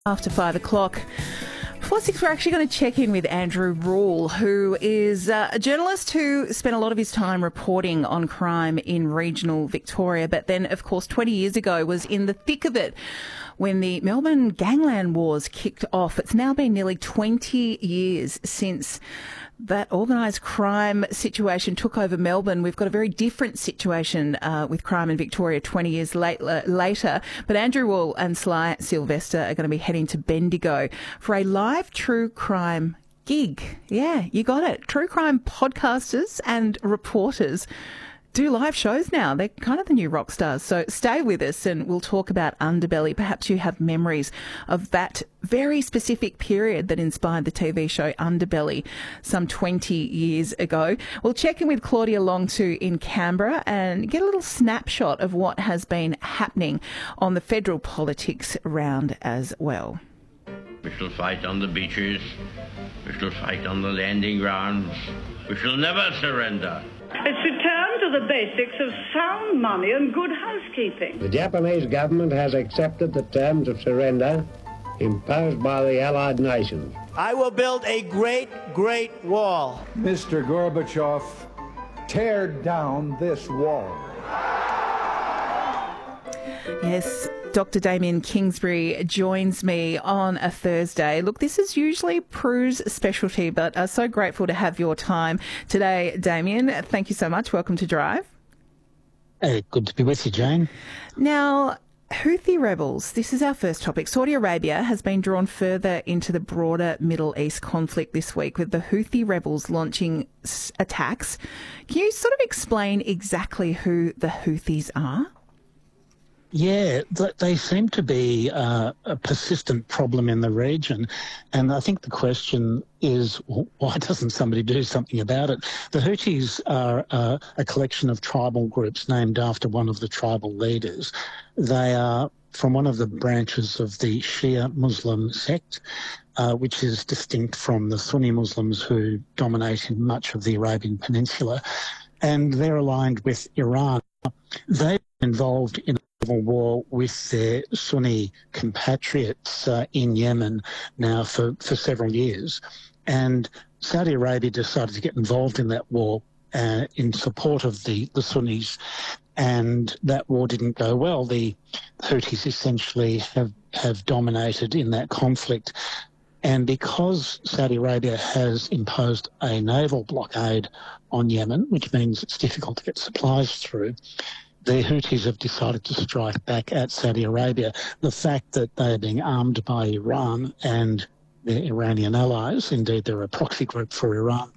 After 5 o'clock. Before 6, we're actually going to check in with Andrew Rule, who is a journalist who spent a lot of his time reporting on crime in regional Victoria, but then, of course, 20 years ago was in the thick of it when the Melbourne Gangland Wars kicked off. It's now been nearly 20 years since that organised crime situation took over Melbourne. We've got a very different situation with crime in Victoria 20 years later. But Andrew Rule and Sly Sylvester are going to be heading to Bendigo for a live true crime gig. Yeah, you got it. True crime podcasters and reporters do live shows now. They're kind of the new rock stars. So stay with us and we'll talk about Underbelly. Perhaps you have memories of that very specific period that inspired the TV show Underbelly some 20 years ago. We'll check in with Claudia Long too in Canberra and get a little snapshot of what has been happening on the federal politics round as well. We shall fight on the beaches. We shall fight on the landing grounds. We shall never surrender. It's returned to the basics of sound money and good housekeeping. The Japanese government has accepted the terms of surrender imposed by the Allied nations. I will build a great, great wall. Mr. Gorbachev, tear down this wall. Yes, Dr. Damien Kingsbury joins me on a Thursday. Look, this is usually Prue's specialty, but I'm so grateful to have your time today, Damien. Thank you so much. Welcome to Drive. Hey, good to be with you, Jane. Now, Houthi rebels, this is our first topic. Saudi Arabia has been drawn further into the broader Middle East conflict this week with the Houthi rebels launching attacks. Can you sort of explain exactly who the Houthis are? Yeah, they seem to be a persistent problem in the region. And I think the question is, why doesn't somebody do something about it? The Houthis are a collection of tribal groups named after one of the tribal leaders. They are from one of the branches of the Shia Muslim sect, which is distinct from the Sunni Muslims who dominate in much of the Arabian Peninsula. And they're aligned with Iran. They're involved in civil war with their Sunni compatriots in Yemen now for several years. And Saudi Arabia decided to get involved in that war in support of the Sunnis, and that war didn't go well. The Houthis essentially have dominated in that conflict. And because Saudi Arabia has imposed a naval blockade on Yemen, which means it's difficult to get supplies through, the Houthis have decided to strike back at Saudi Arabia. The fact that they are being armed by Iran and their Iranian allies, indeed they're a proxy group for Iran,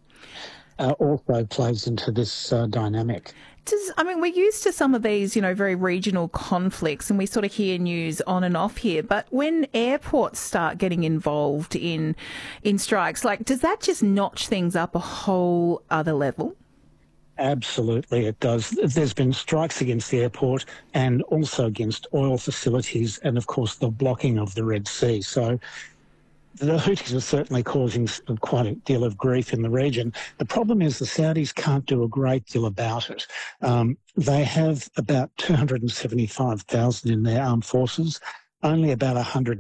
also plays into this dynamic. We're used to some of these, very regional conflicts, and we sort of hear news on and off here. But when airports start getting involved in strikes, does that just notch things up a whole other level? Absolutely, it does. There's been strikes against the airport and also against oil facilities and, of course, the blocking of the Red Sea. So the Houthis are certainly causing quite a deal of grief in the region. The problem is the Saudis can't do a great deal about it. They have about 275,000 in their armed forces, only about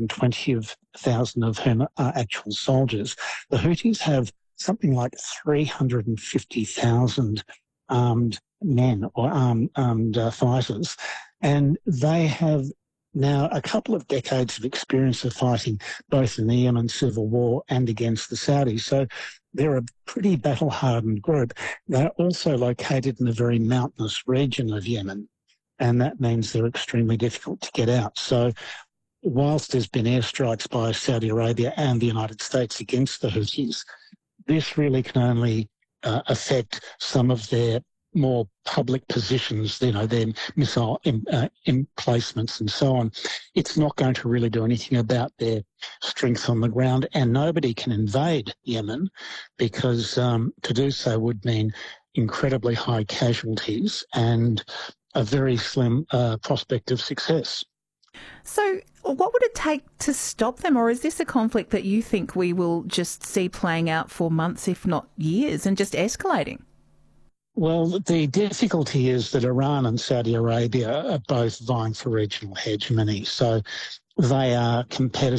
120,000 of whom are actual soldiers. The Houthis have something like 350,000 armed men or armed fighters, and they have now a couple of decades of experience of fighting both in the Yemen civil war and against the Saudis. So they're a pretty battle-hardened group. They're also located in a very mountainous region of Yemen, and that means they're extremely difficult to get out. So whilst there's been airstrikes by Saudi Arabia and the United States against the Houthis, this really can only affect some of their more public positions, their missile emplacements and so on. It's not going to really do anything about their strength on the ground, and nobody can invade Yemen because to do so would mean incredibly high casualties and a very slim prospect of success. So what would it take to stop them? Or is this a conflict that you think we will just see playing out for months, if not years, and just escalating? Well, the difficulty is that Iran and Saudi Arabia are both vying for regional hegemony. So they are competitors